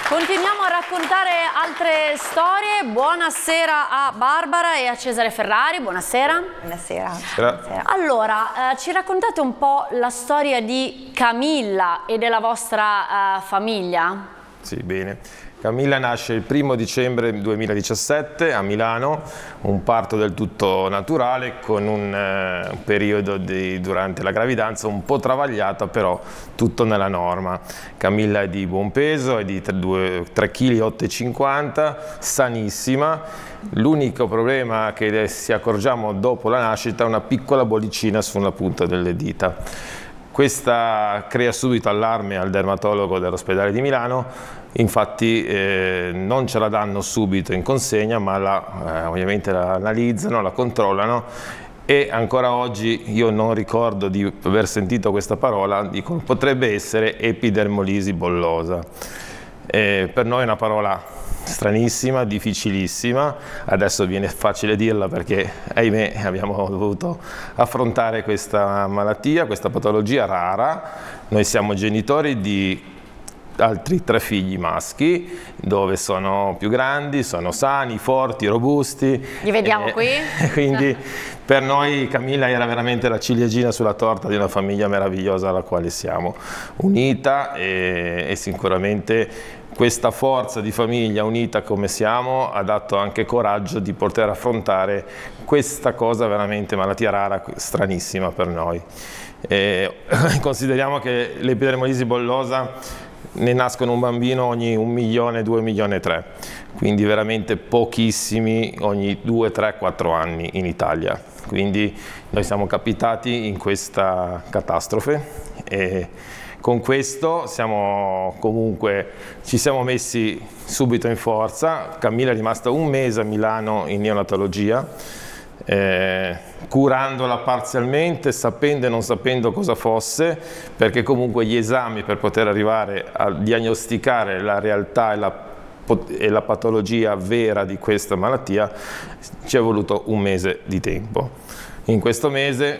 Continuiamo a raccontare altre storie. Buonasera a Barbara e a Cesare Ferrari. Buonasera. Buonasera. Buonasera. Allora, ci raccontate un po' la storia di Camilla e della vostra famiglia? Sì, bene. Camilla nasce il 1° dicembre 2017 a Milano, un parto del tutto naturale con un periodo durante la gravidanza un po' travagliato, però tutto nella norma. Camilla è di buon peso, è di 3,8 kg, sanissima. L'unico problema che si accorgiamo dopo la nascita è una piccola bollicina sulla punta delle dita. Questa crea subito allarme al dermatologo dell'ospedale di Milano, infatti non ce la danno subito in consegna, ma ovviamente la analizzano, la controllano e ancora oggi io non ricordo di aver sentito questa parola, dicono potrebbe essere epidermolisi bollosa. Per noi è una parola stranissima, difficilissima, adesso viene facile dirla perché ahimè abbiamo dovuto affrontare questa malattia, questa patologia rara. Noi siamo genitori di altri 3 figli maschi, dove sono più grandi, sono sani, forti, robusti. Li vediamo qui. Quindi per noi Camilla era veramente la ciliegina sulla torta di una famiglia meravigliosa alla quale siamo unita e sicuramente questa forza di famiglia unita come siamo ha dato anche coraggio di poter affrontare questa cosa veramente malattia rara, stranissima per noi. Consideriamo che l'epidermolisi bollosa ne nascono un bambino ogni 1 milione, 2 milioni e 3, quindi veramente pochissimi ogni 2, 3, 4 anni in Italia. Quindi noi siamo capitati in questa catastrofe e con questo ci siamo messi subito in forza. Camilla è rimasta 1 mese a Milano in neonatologia, curandola parzialmente, sapendo e non sapendo cosa fosse, perché comunque gli esami per poter arrivare a diagnosticare la realtà e la patologia vera di questa malattia ci è voluto 1 mese di tempo. In questo mese